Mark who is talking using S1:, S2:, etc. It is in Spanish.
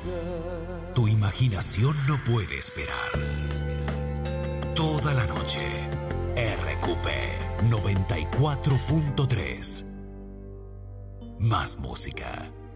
S1: Tu imaginación no puede esperar. Toda la noche, RQP 94.3. Más música.